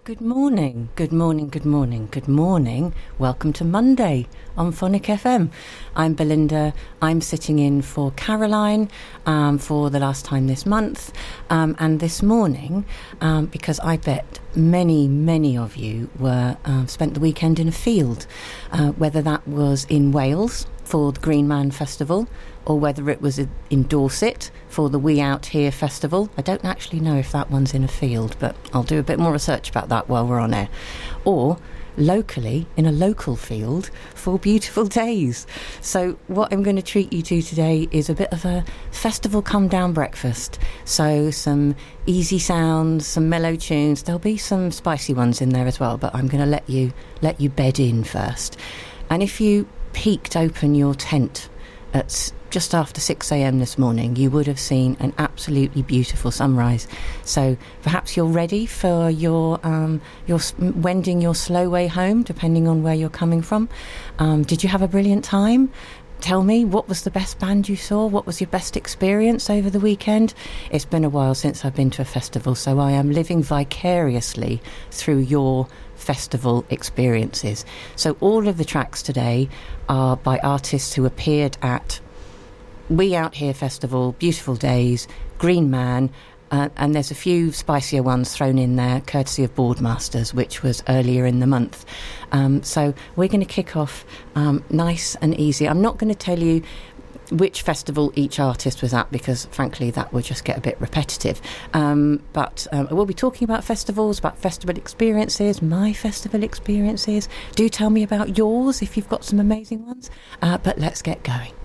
Good morning, good morning, good morning, good morning. Welcome to Monday on Phonic FM. I'm Belinda. I'm sitting in for Caroline for the last time this month. And this morning, because I bet many of you were spent the weekend in a field, whether that was in Wales for the Green Man Festival or whether it was in Dorset for the We Out Here Festival. I don't actually know if that one's in a field, but I'll do a bit more research about that while we're on air. Or locally, in a local field, for Beautiful Days. So what I'm going to treat you to today is a bit of a festival come-down breakfast. So some easy sounds, some mellow tunes. There'll be some spicy ones in there as well, but I'm going to let you bed in first. And if you peeked open your tent at just after 6 a.m. this morning, you would have seen an absolutely beautiful sunrise. So perhaps you're ready for your wending your slow way home, depending on where you're coming from. Did you have a brilliant time? Tell me, what was the best band you saw? What was your best experience over the weekend? It's been a while since I've been to a festival, so I am living vicariously through your festival experiences. So all of the tracks today are by artists who appeared at We Out Here Festival, Beautiful Days, Green Man, and there's a few spicier ones thrown in there, courtesy of Boardmasters, which was earlier in the month. So we're going to kick off nice and easy. I'm not going to tell you which festival each artist was at, because frankly that would just get a bit repetitive, but we'll be talking about festivals, about festival experiences, my festival experiences. Do tell me about yours if you've got some amazing ones, but let's get going.